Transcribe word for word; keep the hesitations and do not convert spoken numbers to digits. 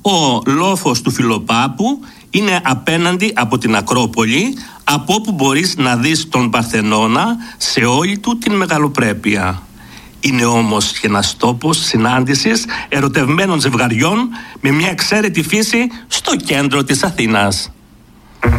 Ο λόφος του Φιλοπάπου είναι απέναντι από την Ακρόπολη, από όπου μπορείς να δεις τον Παρθενώνα σε όλη του την μεγαλοπρέπεια. Είναι όμως και ένας τόπος συνάντησης ερωτευμένων ζευγαριών με μια εξαίρετη φύση στο κέντρο της Αθήνας.